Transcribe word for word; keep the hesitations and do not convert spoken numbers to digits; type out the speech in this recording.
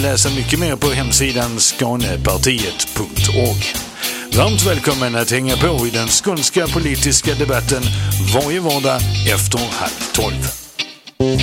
läsa mycket mer på hemsidan skånepartiet punkt org. Varmt välkommen att hänga på i den skånska politiska debatten varje vardag efter halv tolv.